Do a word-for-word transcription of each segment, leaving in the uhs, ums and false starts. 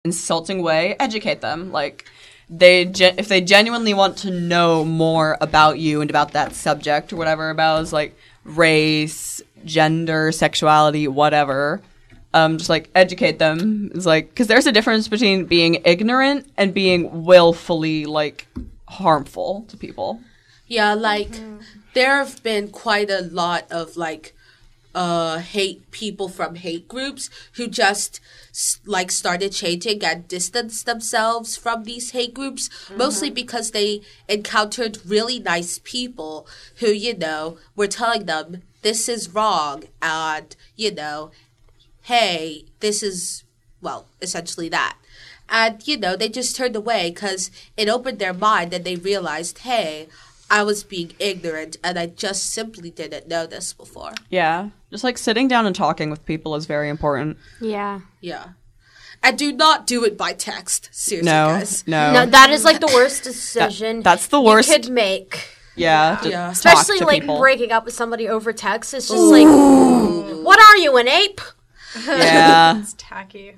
insulting way, educate them. Like, they ge- if they genuinely want to know more about you and about that subject or whatever, about is like race, gender, sexuality, whatever, um, just like educate them. It's like, because there's a difference between being ignorant and being willfully like harmful to people. Yeah, like mm-hmm. there have been quite a lot of like uh hate people from hate groups who just like started changing and distanced themselves from these hate groups, mm-hmm. mostly because they encountered really nice people who, you know, were telling them this is wrong and, you know, hey, this is, well, essentially that. And, you know, they just turned away because it opened their mind and they realized, hey, I was being ignorant and I just simply didn't know this before. Yeah. Just like sitting down and talking with people is very important. Yeah. Yeah. And do not do it by text. Seriously, no, guys. No. No, that is like the worst decision that, that's the worst you could make. Yeah. Yeah. yeah. Especially like people. breaking up with somebody over text. It's just Ooh. like, what are you, an ape? Yeah. It's tacky.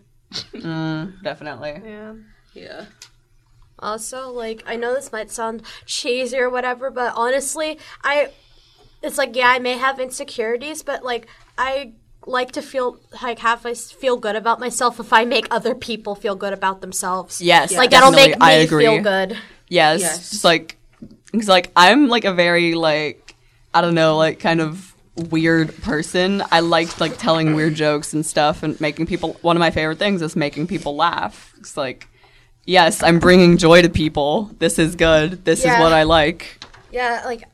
Mm, definitely. Yeah. Yeah. Also, like, I know this might sound cheesy or whatever, but honestly, I, it's like, yeah, I may have insecurities, but, like, I like to feel, like, have I feel good about myself if I make other people feel good about themselves. Yes, Like, definitely. that'll make me I agree. feel good. Yes. Yes. Just, like, because, like, I'm, like, a very, like, I don't know, like, kind of weird person. I like, like, telling weird jokes and stuff and making people, one of my favorite things is making people laugh. It's, like, yes, I'm bringing joy to people. This is good. This yeah. is what I like. Yeah, like,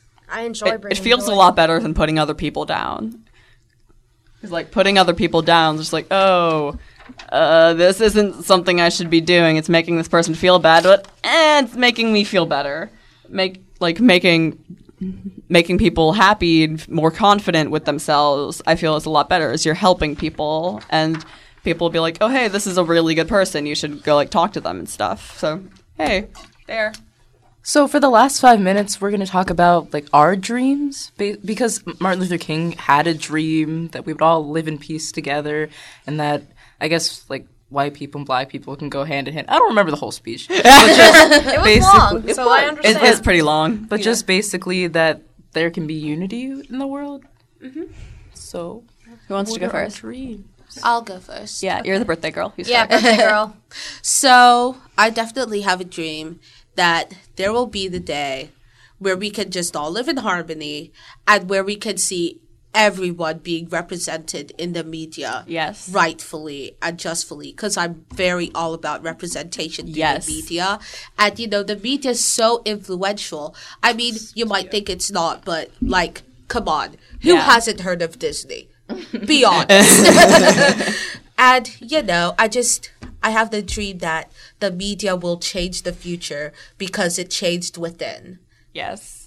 I enjoy it, bringing It feels joy. a lot better than putting other people down. Because, like, putting other people down is just like, oh, uh, this isn't something I should be doing. It's making this person feel bad, but eh, it's making me feel better. Make Like, making making people happy and more confident with themselves, I feel is a lot better, as you're helping people, and people will be like, oh, hey, this is a really good person. You should go, like, talk to them and stuff. So, hey, there. So for the last five minutes, we're going to talk about, like, our dreams. Be- because Martin Luther King had a dream that we would all live in peace together, and that, I guess, like, white people and black people can go hand in hand. I don't remember the whole speech. But just it was long, it so was. I understand. It is pretty long. But yeah. just basically that there can be unity in the world. Mm-hmm. So, who wants to go first? Dreams? I'll go first. Yeah, you're the birthday girl. You yeah, birthday girl. So, I definitely have a dream that there will be the day where we can just all live in harmony and where we can see everyone being represented in the media. Yes. Rightfully and justfully. Because I'm very all about representation in yes. the media. And, you know, the media is so influential. I mean, you might think it's not, but, like, come on. Who yeah. hasn't heard of Disney? Be honest. And, you know, I just, I have the dream that the media will change the future because it changed within. Yes.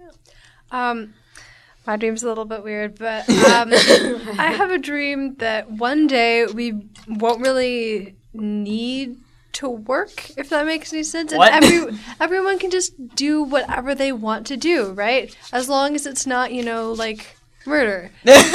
Um, my dream's a little bit weird, but um, I have a dream that one day we won't really need to work, if that makes any sense. What? And every, everyone can just do whatever they want to do, right? As long as it's not, you know, like murder. Think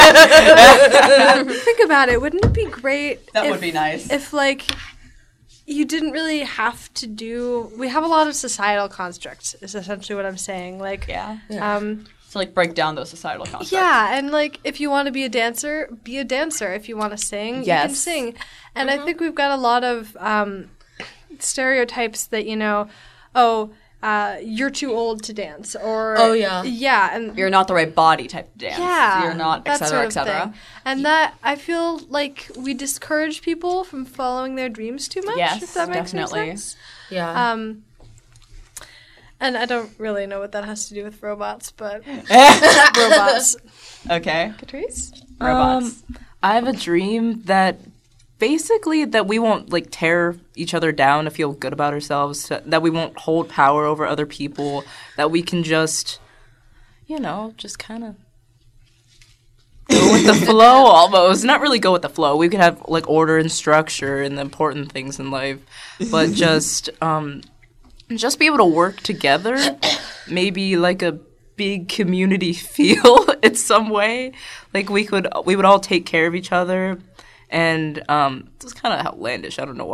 about it. Wouldn't it be great? That if, would be nice. If, like, you didn't really have to do. We have a lot of societal constructs, is essentially what I'm saying. Like, yeah. Um, to, like, break down those societal constructs. yeah, and, like, if you want to be a dancer, be a dancer. If you want to sing, yes. you can sing. And mm-hmm. I think we've got a lot of um, stereotypes that, you know, oh, uh, you're too old to dance, or oh yeah, yeah, and you're not the right body type to dance. Yeah, you're not, et cetera, et cetera. And that I feel like we discourage people from following their dreams too much. Yes, if that makes definitely. any sense. Yeah. Um, and I don't really know what that has to do with robots, but robots. Okay, Catrice? Robots. Um, I have a dream that. Basically, that we won't, like, tear each other down to feel good about ourselves, that we won't hold power over other people, that we can just, you know, just kind of go with the flow almost. Not really go with the flow. We could have, like, order and structure and the important things in life, but just, um, just be able to work together, maybe, like, a big community feel in some way. Like, we could, we would all take care of each other. And um, it was kind of outlandish. I don't know